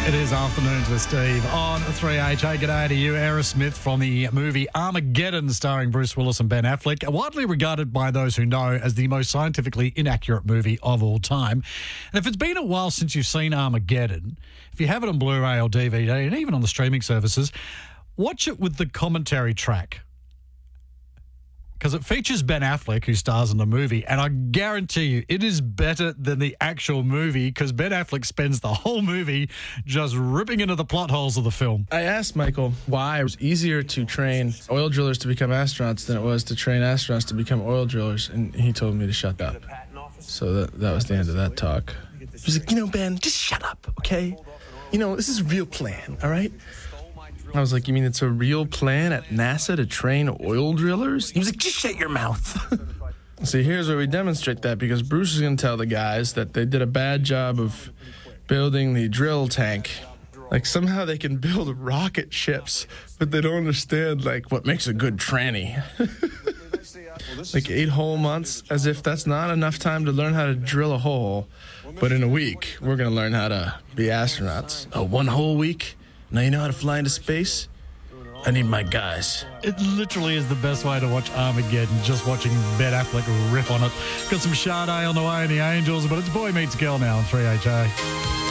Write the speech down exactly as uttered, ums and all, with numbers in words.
It is Afternoons with Steve on three H A. G'day to you. Aerosmith from the movie Armageddon starring Bruce Willis and Ben Affleck, widely regarded by those who know as the most scientifically inaccurate movie of all time. And if it's been a while since you've seen Armageddon, if you have it on Blu-ray or D V D and even on the streaming services, watch it with the commentary track, because it features Ben Affleck, who stars in the movie, and I guarantee you it is better than the actual movie, because Ben Affleck spends the whole movie just ripping into the plot holes of the film. I asked Michael why it was easier to train oil drillers to become astronauts than it was to train astronauts to become oil drillers, and he told me to shut up. So that, that was the end of that talk. He was like, you know, Ben, just shut up, okay? You know, this is a real plan, all right? I was like, you mean it's a real plan at NASA to train oil drillers? He was like, just shut your mouth. See, here's where we demonstrate that, because Bruce is going to tell the guys that they did a bad job of building the drill tank. Like, somehow they can build rocket ships, but they don't understand, like, what makes a good tranny. Like, eight whole months, as if that's not enough time to learn how to drill a hole. But in a week, we're going to learn how to be astronauts. Oh, one whole week? Now you know how to fly into space? I need my guys. It literally is the best way to watch Armageddon, just watching Ben Affleck riff on it. Got some Sade on the way and the Angels, but it's Boy Meets Girl now on three H A.